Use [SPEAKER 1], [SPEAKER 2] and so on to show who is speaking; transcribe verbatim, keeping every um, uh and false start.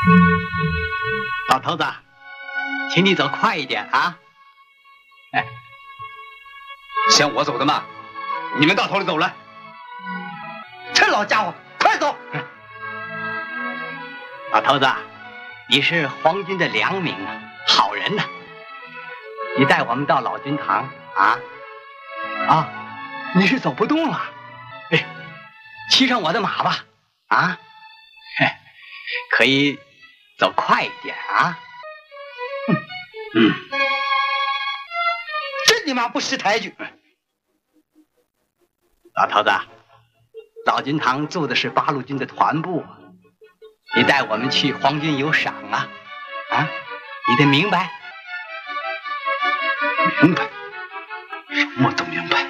[SPEAKER 1] 老头子，请你走快一点啊！哎，
[SPEAKER 2] 嫌我走的慢，你们到头里走来。
[SPEAKER 3] 这老家伙，快走！
[SPEAKER 1] 老头子，你是皇军的良民啊，好人呐、啊！你带我们到老君堂啊啊！你是走不动了，哎，骑上我的马吧啊！嘿，可以走快一点啊！嗯嗯，
[SPEAKER 3] 这你妈不识抬举！
[SPEAKER 1] 老头子，老君堂住的是八路军的团部，你带我们去，皇军有赏啊！啊，你得明白。
[SPEAKER 2] 明白，什么都明白。